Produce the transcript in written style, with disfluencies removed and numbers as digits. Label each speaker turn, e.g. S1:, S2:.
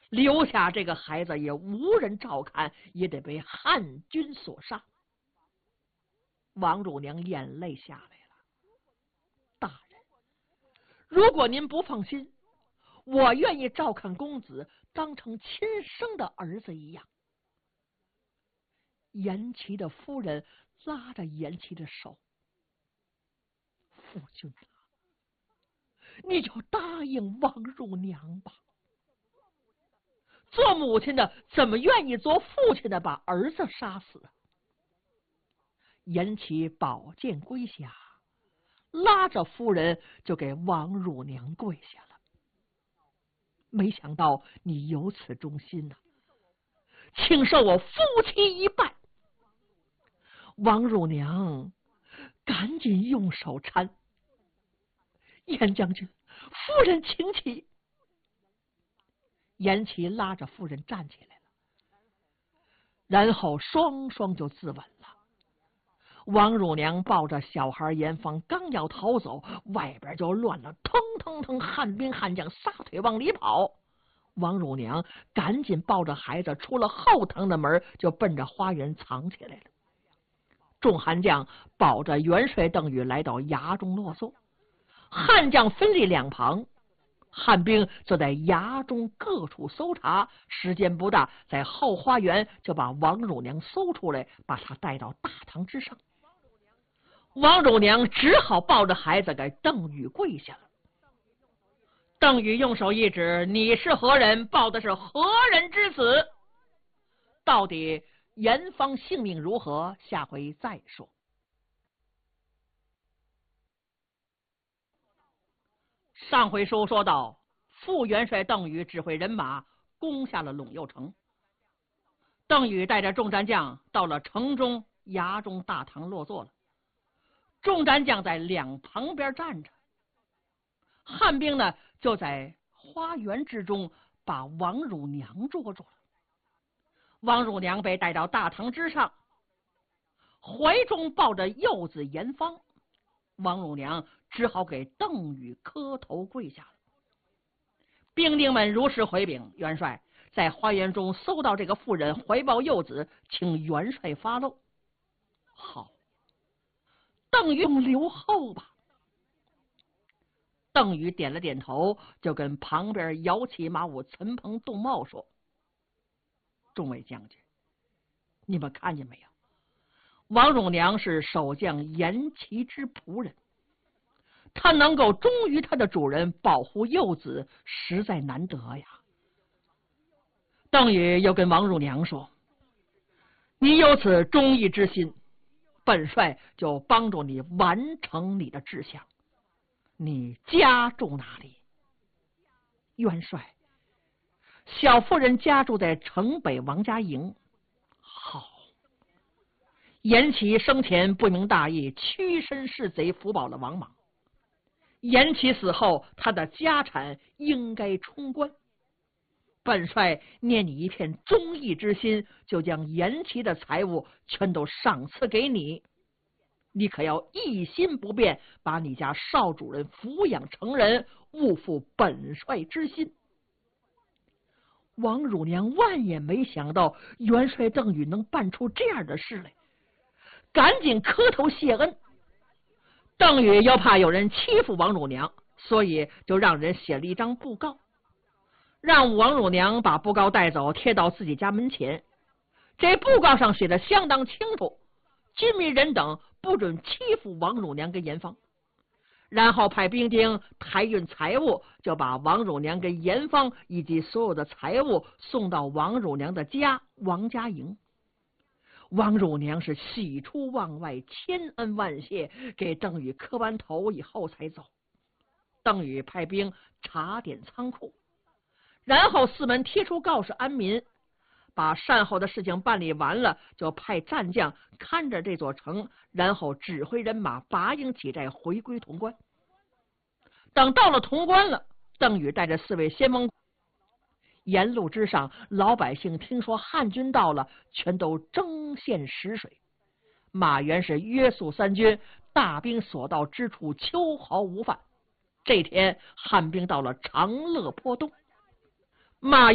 S1: 留下这个孩子也无人照看，也得被汉军所杀。王乳娘眼泪下来了，大人，如果您不放心，我愿意照看公子，当成亲生的儿子一样。严琦的夫人拉着严琦的手，夫君啊，你就答应王乳娘吧。做母亲的怎么愿意做父亲的把儿子杀死？严琦宝剑归下，拉着夫人就给王乳娘跪下了。没想到你有此忠心啊，请受我夫妻一拜。王乳娘赶紧用手搀，严将军，夫人请起。严琦拉着夫人站起来了，然后双双就自刎了。王乳娘抱着小孩严芳，刚要逃走，外边就乱了，腾腾腾，汉兵汉将撒腿往里跑。王乳娘赶紧抱着孩子出了后堂的门，就奔着花园藏起来了。众汉将保着元帅邓禹来到衙中落座，汉将分立两旁，汉兵就在衙中各处搜查，时间不大，在后花园就把王乳娘搜出来，把她带到大堂之上。王乳娘只好抱着孩子给邓禹跪下了。邓禹用手一指：“你是何人？抱的是何人之子？”到底严芳性命如何？下回再说。上回书说到，副元帅邓禹指挥人马攻下了陇右城。邓禹带着众战将到了城中衙中大堂落座了。众战将在两旁边站着，汉兵呢就在花园之中把王乳娘捉住了。王乳娘被带到大堂之上，怀中抱着幼子严芳，王乳娘只好给邓禹磕头跪下了。兵丁们如实回禀元帅，在花园中搜到这个妇人怀抱幼子，请元帅发落。好，邓禹留后吧。邓禹点了点头，就跟旁边摇旗马舞岑彭杜茂说：“众位将军，你们看见没有？王乳娘是守将严琦之仆人，她能够忠于她的主人，保护幼子，实在难得呀。”邓禹又跟王乳娘说：“你有此忠义之心，本帅就帮助你完成你的志向。你家住哪里？”元帅，小夫人家住在城北王家营。好，严琦生前不明大义，屈身是贼，福保了王莽。严琦死后，他的家产应该充官。本帅念你一片忠义之心，就将严琦的财物全都赏赐给你。你可要一心不变，把你家少主人抚养成人，勿负本帅之心。王乳娘万也没想到元帅邓禹能办出这样的事来，赶紧磕头谢恩。邓禹又怕有人欺负王乳娘，所以就让人写了一张布告，让王乳娘把布告带走，贴到自己家门前。这布告上写的相当清楚，军民人等不准欺负王乳娘跟严芳。然后派兵丁抬运财物，就把王乳娘跟严芳以及所有的财物送到王乳娘的家王家营。王乳娘是喜出望外，千恩万谢，给邓禹磕完头以后才走。邓禹派兵查点仓库，然后四门贴出告示安民，把善后的事情办理完了，就派战将看着这座城，然后指挥人马拔营起寨，回归潼关。等到了潼关了，邓禹带着4位先锋，沿路之上，老百姓听说汉军到了，全都争献食水。马援是约束三军，大兵所到之处，秋毫无犯。这天，汉兵到了长乐坡东，马